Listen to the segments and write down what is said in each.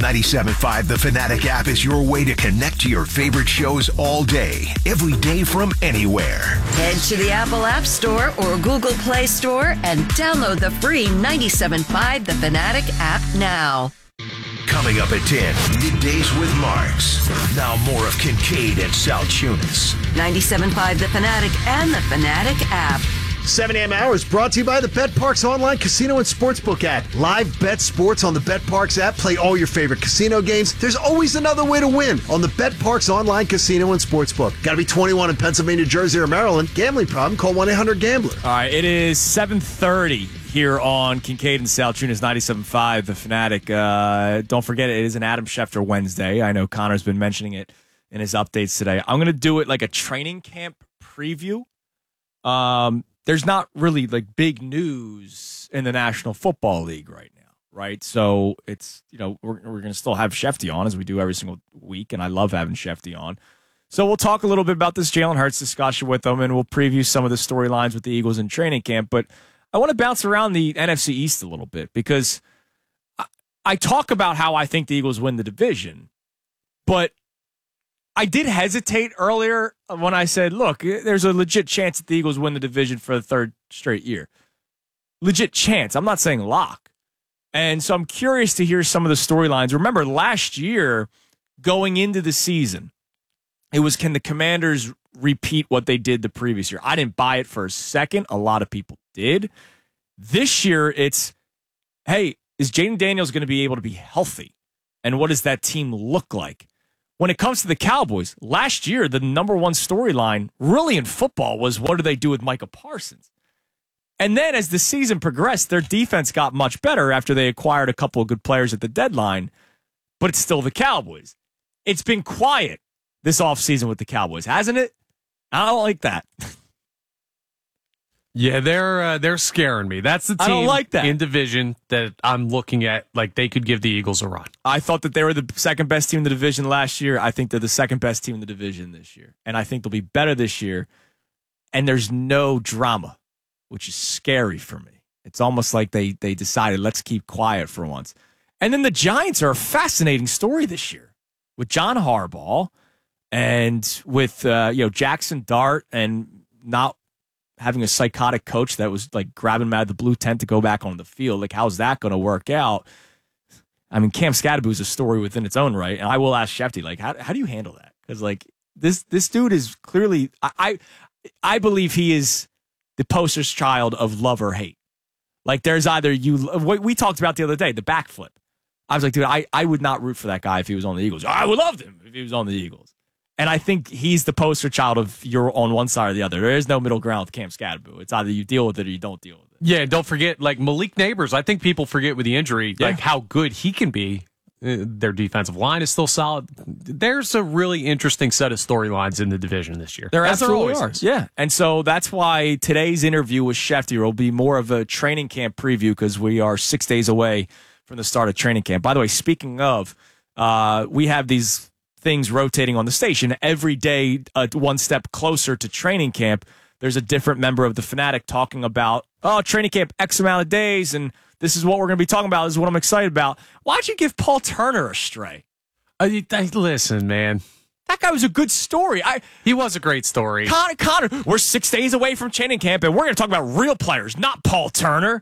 97.5 The Fanatic app is your way to connect to your favorite shows all day, every day from anywhere. Head to the Apple App Store or Google Play Store and download the free 97.5 The Fanatic app now. Coming up at 10, Middays with Marks. Now more of Kincaid and Salchunas. 97.5 The Fanatic and The Fanatic app. 7 a.m. hour is brought to you by the BetParx online casino and sportsbook app. Live bet sports on the BetParx app. Play all your favorite casino games. There's always another way to win on the BetParx online casino and sportsbook. Got to be 21 in Pennsylvania, Jersey, or Maryland. Gambling problem? Call 1-800-GAMBLER. All right, it is 7:30 here on Kincaid and Salchunas 97.5 The Fanatic. Don't forget, it is an Adam Schefter Wednesday. I know Connor's been mentioning it in his updates today. I'm going to do it like a training camp preview. There's not really like big news in the National Football League right now, right? So it's, we're going to still have Shefty on as we do every single week, and I love having Shefty on. So we'll talk a little bit about this Jalen Hurts discussion with him, and we'll preview some of the storylines with the Eagles in training camp. But I want to bounce around the NFC East a little bit because I talk about how I think the Eagles win the division, but I did hesitate earlier when I said, look, there's a legit chance that the Eagles win the division for the third straight year. Legit chance. I'm not saying lock. And so I'm curious to hear some of the storylines. Remember, last year, going into the season, it was, can the Commanders repeat what they did the previous year? I didn't buy it for a second. A lot of people did. This year, it's, hey, is Jaden Daniels going to be able to be healthy? And what does that team look like? When it comes to the Cowboys, last year, the number one storyline really in football was what do they do with Micah Parsons? And then as the season progressed, their defense got much better after they acquired a couple of good players at the deadline, but it's still the Cowboys. It's been quiet this offseason with the Cowboys, hasn't it? I don't like that. Yeah, they're scaring me. That's the team I don't like that. in division that I'm looking at like they could give the Eagles a run. I thought that they were the second best team in the division last year. I think they're the second best team in the division this year. And I think they'll be better this year. And there's no drama, which is scary for me. It's almost like they decided, let's keep quiet for once. And then the Giants are a fascinating story this year with John Harbaugh and with Jackson Dart and not having a psychotic coach that was like grabbing him out of the blue tent to go back on the field. Like, how's that going to work out? I mean, Cam Scadaboo is a story within its own right. And I will ask Shefty, like, how do you handle that? Because, like, this dude is clearly, I believe he is the poster child of love or hate. Like, there's either we talked about the other day, the backflip. I was like, dude, I would not root for that guy if he was on the Eagles. I would love him if he was on the Eagles. And I think he's the poster child of you're on one side or the other. There is no middle ground with Cam Scadaboo. It's either you deal with it or you don't deal with it. Yeah, and don't forget, like, Malik Neighbors. I think people forget with the injury, like, how good he can be. Their defensive line is still solid. There's a really interesting set of storylines in the division this year. There absolutely are. Yeah, and so that's why today's interview with Shefty will be more of a training camp preview because we are 6 days away from the start of training camp. By the way, speaking of, we have these things rotating on the station every day, one step closer to training camp. There's a different member of the Fanatic talking about, training camp X amount of days, and this is what we're going to be talking about. This is what I'm excited about. Why'd you give Paul Turner a stray? Listen, man. That guy was a good story. He was a great story. Connor, we're 6 days away from training camp, and we're going to talk about real players, not Paul Turner.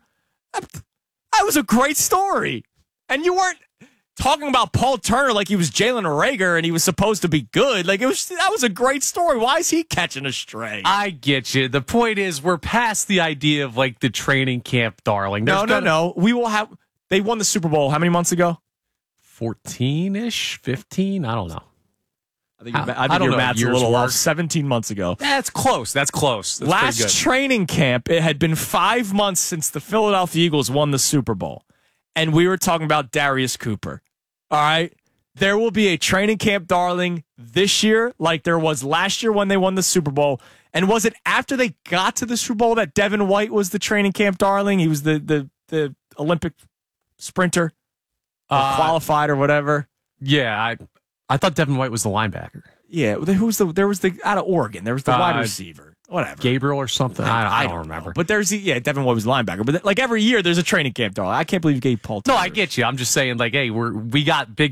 That was a great story. And you weren't talking about Paul Turner like he was Jalen Reagor and he was supposed to be good. Like, that was a great story. Why is he catching a stray? I get you. The point is, we're past the idea of like the training camp darling. No. We will have. They won the Super Bowl how many months ago? 14-ish, 15. I don't know. I think your math's a little off. 17 months ago. That's close. That's Last training camp, it had been 5 months since the Philadelphia Eagles won the Super Bowl. And we were talking about Darius Cooper. All right? There will be a training camp darling this year like there was last year when they won the Super Bowl. And was it after they got to the Super Bowl that Devin White was the training camp darling? He was the Olympic sprinter, qualified or whatever. Yeah, I thought Devin White was the linebacker. Yeah, there was the out of Oregon. There was the wide receiver. Whatever. Gabriel or something. I don't remember. Know. But Devin White was the linebacker. But like every year, there's a training camp darling. I can't believe you gave Paul Turner. No, I get you. I'm just saying, like, hey, we got big